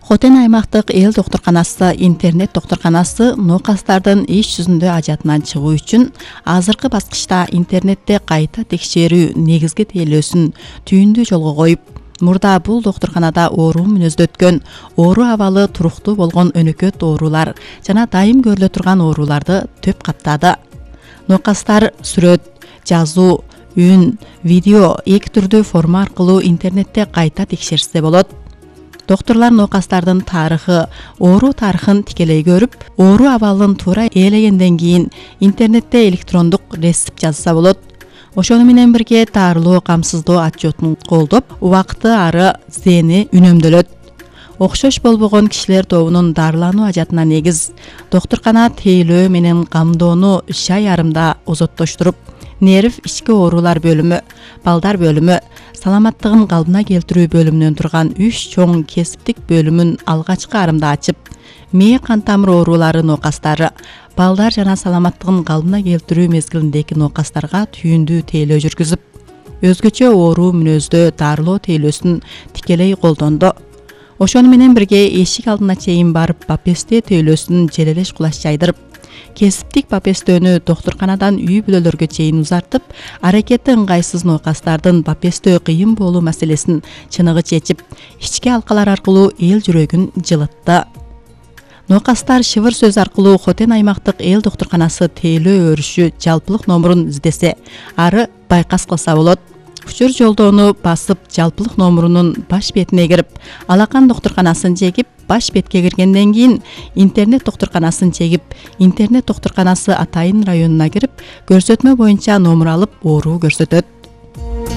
Хотен аймактык эл доктурканасы, интернет доктурканасы нокастардын иш жүзүндө ажатынан чыгуу үчүн азыркы баскычта интернетте кайта текшерүү негизги тейлөөсүн түйүндүү жолго коюп, мурда бул доктурканада оору мүнөздө өткөн, оору абалы туруктуу болгон өнөкөт оорулар жана дайым көрүлө турган ооруларды төп каттады. Нокастар сүрөт, жазуу, үн, видео эки түрдүү форма аркылуу интернетте кайта текшерсе болот. Доктурлар нокастардын тарыхы, оору тарыхын тикелей көрүп, оору абалын туура ээлегенден кийин интернетте электрондук рецепт жазса болот. Ошону менен бирге дарылоо камсыздоо отчетун колдоп, убакыты ары зээни үнөмдөлөт. Окшош болбогон кишилер тобунун дарылануу ажатына негиз доктуркана тейлөө менен камдоону 3 ай ярымда озоттоштуруп, нерв ички оорулар бөлүмү, балдар бөлүмү, саламаттыгын калыбына келтирүү бөлүмүнөн турган 3 чоң кесиптик бөлүмүн алгачкы арымда ачып, мээ кан тамыр оорулары нокастары, балдар жана саламаттыгын калыбына келтирүү мезгилиндеги нокастарга түйүндүү тейлөө жүргүзүп, өзгөчө оору мүнөздө дарылоо тейлөөсүн тикелей колдонду. Ошону менен бирге эшик алдына чейин барып бапестөө тейлөөсүн желелеш кулаш жайдырып, кесиптик бапестөөнү доктурканадан үй бүлөлөргө чейин узартып, аракети ыңгайсыз нокастардын бапестөө кыйын болуу маселесин чыныгы чечип, ички алкалар аркылуу эл жүрөгүн жылытты. Нокастар шыбыр сөз аркылуу Хотен аймактык эл доктурканасы тейлөө өрүшү жалпылык номурун издесе, ары байкас кылса болот. Учур жолдоону басып, жалпылык номурунун баш бетине кирип, алакан доктурканасын чегип, баш бетке киргенден кийин интернет доктурканасын чегип, интернет доктурканасы Атайын районуна кирип, көрсөтмө боюнча номур алып, оору көрсөтөт.